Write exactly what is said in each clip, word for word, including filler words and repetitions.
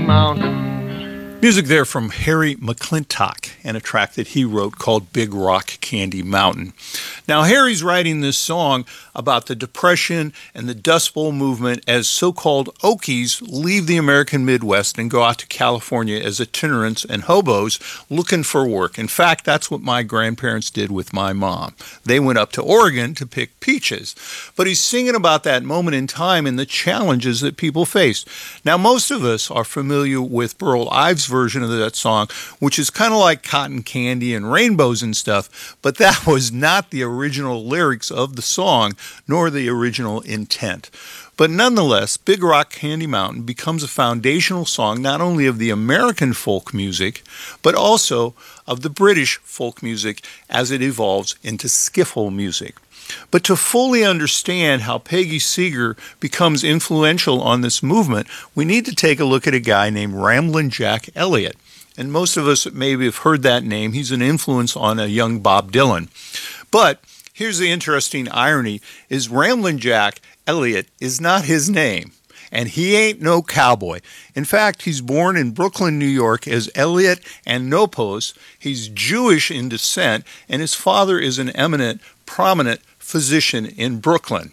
Mountain. Music there from Harry McClintock and a track that he wrote called Big Rock Candy Mountain. Now, Harry's writing this song about the Depression and the Dust Bowl movement as so-called Okies leave the American Midwest and go out to California as itinerants and hobos looking for work. In fact, that's what my grandparents did with my mom. They went up to Oregon to pick peaches. But he's singing about that moment in time and the challenges that people faced. Now, most of us are familiar with Burl Ives' version of that song, which is kind of like cotton candy and rainbows and stuff, but that was not the original lyrics of the song, nor the original intent. But nonetheless, Big Rock Candy Mountain becomes a foundational song not only of the American folk music, but also of the British folk music as it evolves into skiffle music. But to fully understand how Peggy Seeger becomes influential on this movement, we need to take a look at a guy named Ramblin' Jack Elliott. And most of us maybe have heard that name. He's an influence on a young Bob Dylan. But here's the interesting irony, is Ramblin' Jack Elliott is not his name. And he ain't no cowboy. In fact, he's born in Brooklyn, New York as Elliott Anopos. He's Jewish in descent, and his father is an eminent, prominent physician in Brooklyn.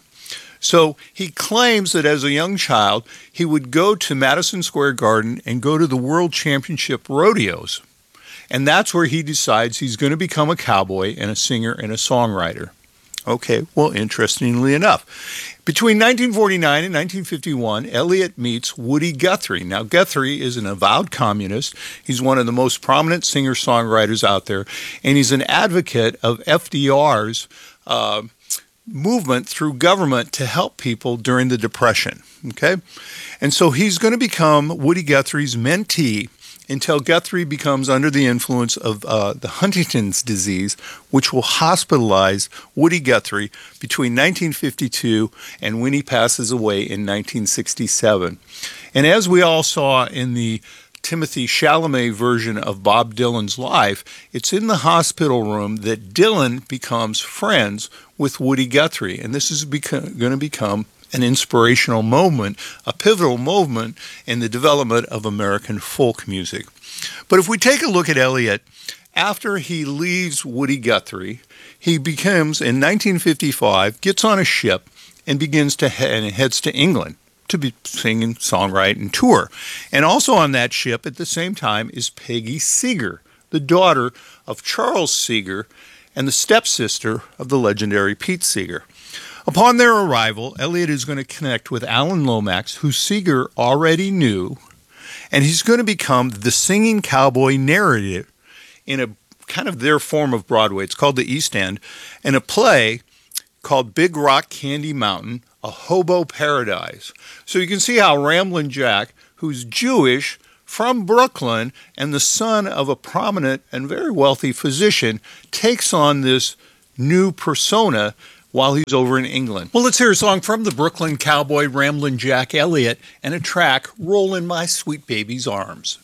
So he claims that as a young child, he would go to Madison Square Garden and go to the World Championship rodeos. And that's where he decides he's going to become a cowboy and a singer and a songwriter. Okay, well, interestingly enough, between nineteen forty-nine and nineteen fifty-one, Elliott meets Woody Guthrie. Now, Guthrie is an avowed communist. He's one of the most prominent singer-songwriters out there, and he's an advocate of F D R's uh, movement through government to help people during the Depression, okay? And so he's going to become Woody Guthrie's mentee until Guthrie becomes under the influence of uh, the Huntington's disease, which will hospitalize Woody Guthrie between nineteen fifty-two and when he passes away in nineteen sixty-seven. And as we all saw in the Timothy Chalamet version of Bob Dylan's life, it's in the hospital room that Dylan becomes friends with Woody Guthrie. And this is beco- going to become an inspirational moment, a pivotal moment in the development of American folk music. But if we take a look at Elliott, after he leaves Woody Guthrie, he becomes, in nineteen fifty-five, gets on a ship and begins to head, and heads to England to be singing, songwrite, and tour. And also on that ship at the same time is Peggy Seeger, the daughter of Charles Seeger and the stepsister of the legendary Pete Seeger. Upon their arrival, Elliott is going to connect with Alan Lomax, who Seeger already knew, and he's going to become the singing cowboy narrative in a kind of their form of Broadway. It's called the East End, in a play called Big Rock Candy Mountain, a Hobo Paradise. So you can see how Ramblin' Jack, who's Jewish, from Brooklyn, and the son of a prominent and very wealthy physician, takes on this new persona while he's over in England. Well, let's hear a song from the Brooklyn cowboy Ramblin' Jack Elliott and a track, Rollin' My Sweet Baby's Arms.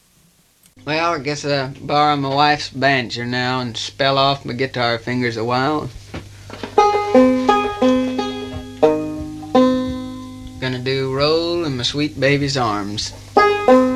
Well, I guess I'll borrow my wife's banjo now and spell off my guitar fingers a while. Gonna do Roll in My Sweet Baby's Arms.